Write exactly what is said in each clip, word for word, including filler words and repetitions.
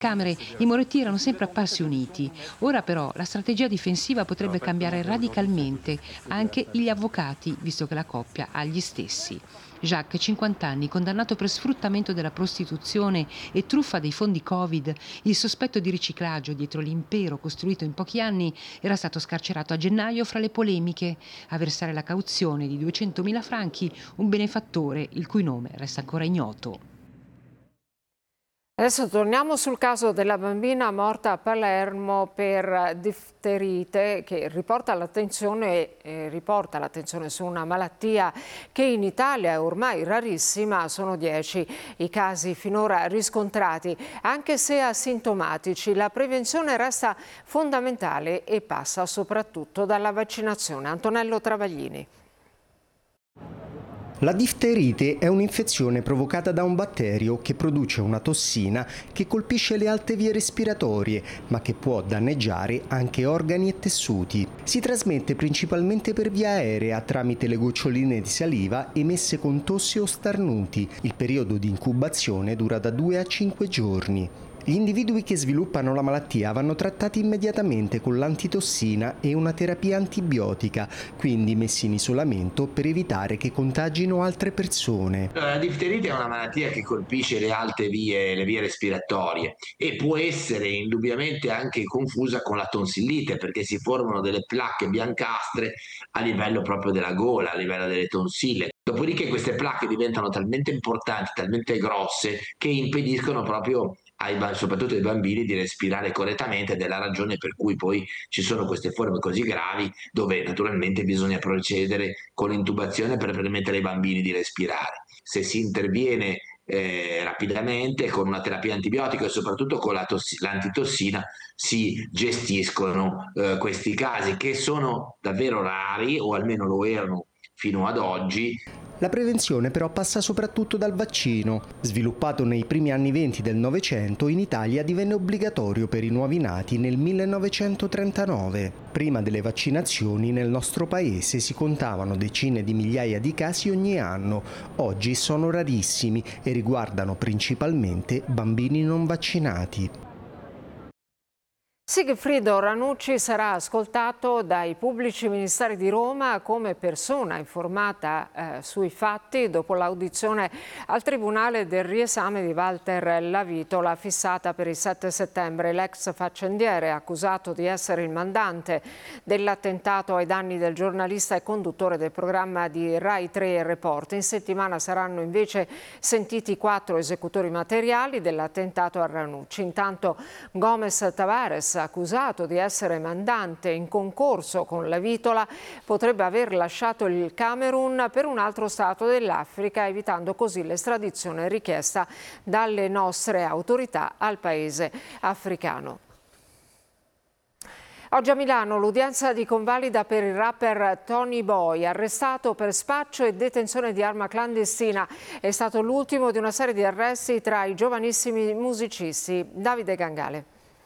Camere, i Moretti erano sempre apparsi uniti. Ora però la strategia difensiva potrebbe cambiare radicalmente, anche gli avvocati, visto che la coppia ha gli stessi. Jacques, cinquanta anni, condannato per sfruttamento della prostituzione e truffa dei fondi Covid, il sospetto di riciclaggio dietro l'impero costruito in pochi anni, era stato scarcerato a gennaio fra le polemiche. A versare la cauzione di duecentomila franchi un benefattore il cui nome resta ancora ignoto. Adesso torniamo sul caso della bambina morta a Palermo per difterite, che riporta l'attenzione, eh, riporta l'attenzione su una malattia che in Italia è ormai rarissima. Sono dieci i casi finora riscontrati. Anche se asintomatici, la prevenzione resta fondamentale e passa soprattutto dalla vaccinazione. Antonello Travaglini. La difterite è un'infezione provocata da un batterio che produce una tossina che colpisce le alte vie respiratorie, ma che può danneggiare anche organi e tessuti. Si trasmette principalmente per via aerea tramite le goccioline di saliva emesse con tosse o starnuti. Il periodo di incubazione dura da due a cinque giorni. Gli individui che sviluppano la malattia vanno trattati immediatamente con l'antitossina e una terapia antibiotica, quindi messi in isolamento per evitare che contagino altre persone. La difterite è una malattia che colpisce le alte vie, le vie respiratorie, e può essere indubbiamente anche confusa con la tonsillite, perché si formano delle placche biancastre a livello proprio della gola, a livello delle tonsille. Dopodiché queste placche diventano talmente importanti, talmente grosse, che impediscono proprio ai, soprattutto ai bambini di respirare correttamente, ed è la ragione per cui poi ci sono queste forme così gravi, dove naturalmente bisogna procedere con l'intubazione per permettere ai bambini di respirare. Se si interviene eh, rapidamente con una terapia antibiotica e soprattutto con la l'antitossina, si gestiscono eh, questi casi, che sono davvero rari, o almeno lo erano fino ad oggi. La prevenzione però passa soprattutto dal vaccino. Sviluppato nei primi anni venti del Novecento, in Italia divenne obbligatorio per i nuovi nati nel millenovecentotrentanove. Prima delle vaccinazioni nel nostro paese si contavano decine di migliaia di casi ogni anno. Oggi sono rarissimi e riguardano principalmente bambini non vaccinati. Sigfrido Ranucci sarà ascoltato dai pubblici ministeri di Roma come persona informata eh, sui fatti dopo l'audizione al Tribunale del riesame di Walter Lavitola, fissata per il sette settembre. L'ex faccendiere, accusato di essere il mandante dell'attentato ai danni del giornalista e conduttore del programma di Rai tre Report. In settimana saranno invece sentiti quattro esecutori materiali dell'attentato a Ranucci. Intanto Gomez Tavares, accusato di essere mandante in concorso con Lavitola, potrebbe aver lasciato il Camerun per un altro stato dell'Africa, evitando così l'estradizione richiesta dalle nostre autorità al paese africano. Oggi a Milano l'udienza di convalida per il rapper Tony Boy, arrestato per spaccio e detenzione di arma clandestina. È stato l'ultimo di una serie di arresti tra i giovanissimi musicisti. Davide Gangale.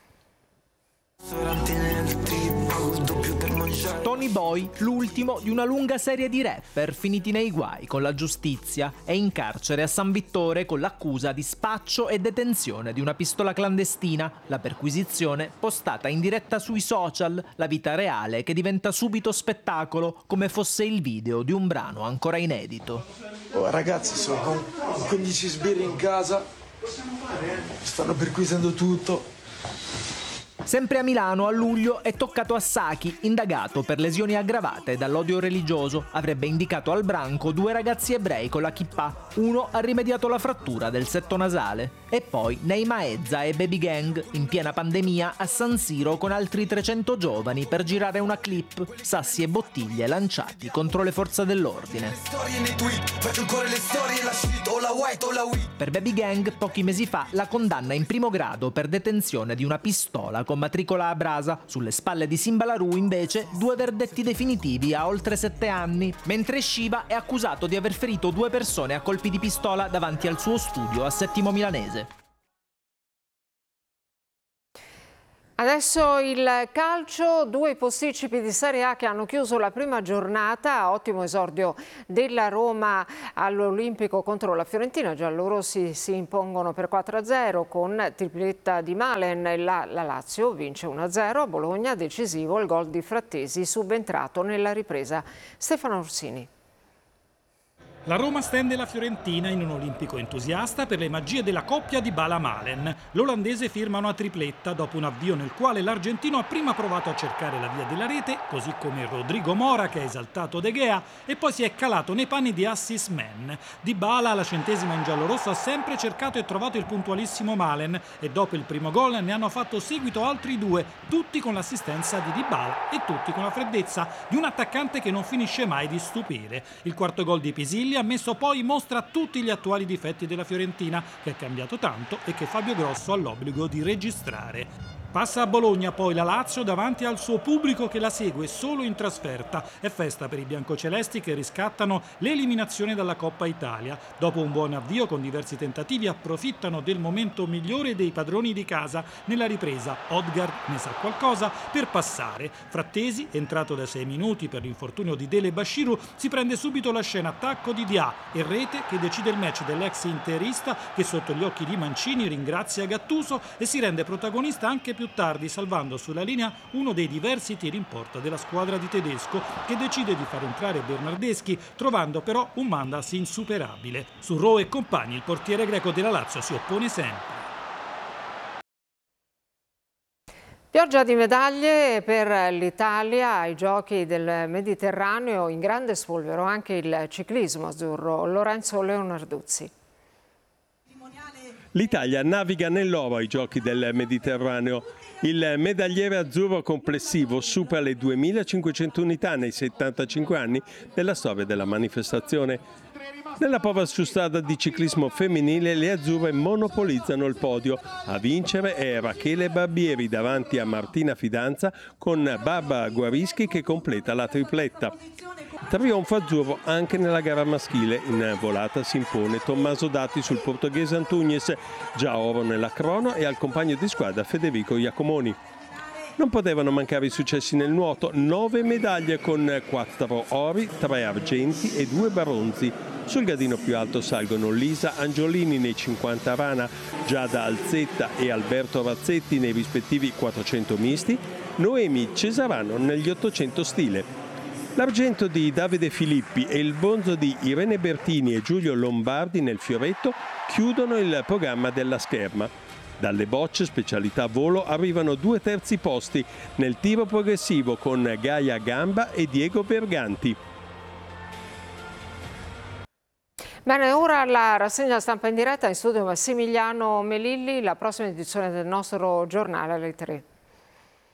Tony Boy, l'ultimo di una lunga serie di rapper finiti nei guai con la giustizia, è in carcere a San Vittore con l'accusa di spaccio e detenzione di una pistola clandestina, la perquisizione postata in diretta sui social, la vita reale che diventa subito spettacolo, come fosse il video di un brano ancora inedito. Oh, ragazzi, sono con quindici sbirri in casa, stanno perquisendo tutto. Sempre a Milano, a luglio, è toccato a Sacchi, indagato per lesioni aggravate dall'odio religioso. Avrebbe indicato al branco due ragazzi ebrei con la kippah. Uno ha rimediato la frattura del setto nasale. E poi Neima Ezza e Baby Gang, in piena pandemia, a San Siro con altri trecento giovani per girare una clip. Sassi e bottiglie lanciati contro le forze dell'ordine. Per Baby Gang, pochi mesi fa, la condanna in primo grado per detenzione di una pistola con matricola a brasa. Sulle spalle di Simba Larù, invece, due verdetti definitivi a oltre sette anni, mentre Shiva è accusato di aver ferito due persone a colpi di pistola davanti al suo studio a Settimo Milanese. Adesso il calcio, due i posticipi di Serie A che hanno chiuso la prima giornata, ottimo esordio della Roma all'Olimpico contro la Fiorentina, i giallorossi si impongono per quattro a zero con tripletta di Malen, la, la Lazio vince uno a zero, a Bologna decisivo il gol di Frattesi subentrato nella ripresa. Stefano Orsini. La Roma stende la Fiorentina in un olimpico entusiasta per le magie della coppia di Bala-Malen. L'olandese firma una tripletta dopo un avvio nel quale l'argentino ha prima provato a cercare la via della rete, così come Rodrigo Mora che ha esaltato De Gea, e poi si è calato nei panni di assist man. Dybala alla centesima in giallorosso ha sempre cercato e trovato il puntualissimo Malen e dopo il primo gol ne hanno fatto seguito altri due, tutti con l'assistenza di Dybala e tutti con la freddezza di un attaccante che non finisce mai di stupire. Il quarto gol di Pisilli ha messo poi in mostra tutti gli attuali difetti della Fiorentina, che è cambiato tanto e che Fabio Grosso ha l'obbligo di registrare. Passa a Bologna poi la Lazio davanti al suo pubblico che la segue solo in trasferta. È festa per i biancocelesti che riscattano l'eliminazione dalla Coppa Italia. Dopo un buon avvio con diversi tentativi approfittano del momento migliore dei padroni di casa. Nella ripresa Odgaard ne sa qualcosa per passare. Frattesi, entrato da sei minuti per l'infortunio di Dele Bashiru, si prende subito la scena attacco di Dià e rete che decide il match dell'ex interista che sotto gli occhi di Mancini ringrazia Gattuso e si rende protagonista anche più tardi salvando sulla linea uno dei diversi tiri in porta della squadra di Tedesco che decide di far entrare Bernardeschi trovando però un Mandas insuperabile. Su Rowe e compagni il portiere greco della Lazio si oppone sempre. Pioggia di medaglie per l'Italia ai Giochi del Mediterraneo, in grande spolvero anche il ciclismo azzurro. Lorenzo Leonarduzzi. L'Italia naviga nell'oro ai Giochi del Mediterraneo. Il medagliere azzurro complessivo supera le duemilacinquecento unità nei settantacinque anni della storia della manifestazione. Nella prova su strada di ciclismo femminile le azzurre monopolizzano il podio. A vincere è Rachele Barbieri davanti a Martina Fidanza con Barbara Guarischi che completa la tripletta. Trionfo azzurro anche nella gara maschile. In volata si impone Tommaso Datti sul portoghese Antunes, già oro nella crono, e al compagno di squadra Federico Iacomoni. Non potevano mancare i successi nel nuoto, nove medaglie con quattro ori, tre argenti e due bronzi. Sul gradino più alto salgono Lisa Angiolini nei cinquanta rana, Giada Alzetta e Alberto Razzetti nei rispettivi quattrocento misti, Noemi Cesarano negli ottocento stile. L'argento di Davide Filippi e il bronzo di Irene Bertini e Giulio Lombardi nel fioretto chiudono il programma della scherma. Dalle bocce, specialità volo, arrivano due terzi posti nel tiro progressivo con Gaia Gamba e Diego Berganti. Bene, ora la rassegna stampa in diretta, in studio Massimiliano Melilli, la prossima edizione del nostro giornale alle tre.